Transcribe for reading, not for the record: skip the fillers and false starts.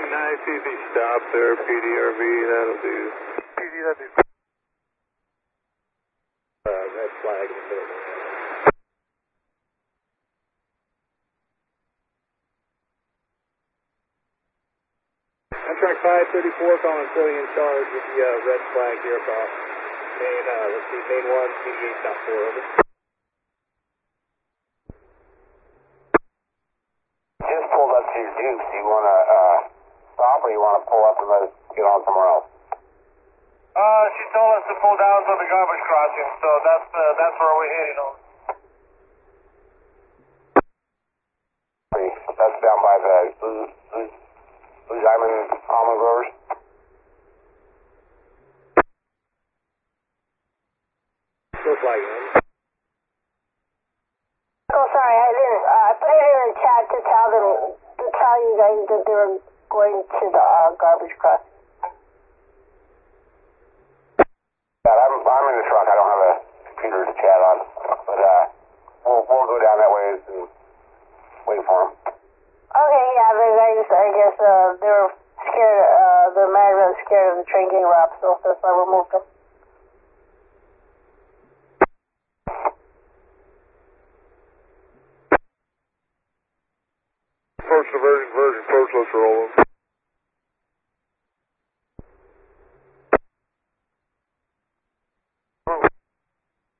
Nice, easy stop there, PDRV, that'll do. PD, that'll do. Red flag in the middle. Contract 534, calling employee in charge with the red flag here across main, let's see, main 1, PD8.4, over. Just pulled up to your Dukes. Do you want to stop or you want to pull up and let us get on somewhere else? She told us to pull down to the garbage crossing, so that's where we're heading on. That's down by the Blue Diamond Almond Growers. Still flagging on. Oh, sorry, I didn't. I put it in the chat to tell you guys that they were going to the garbage crossing. Yeah, I'm in the truck. I don't have a computer to chat on, but we'll go down that way and wait for them. Okay, yeah, I guess they were scared. The management was scared of the train getting robbed, so that's why we moved them. First diversion, version, first, let's roll them.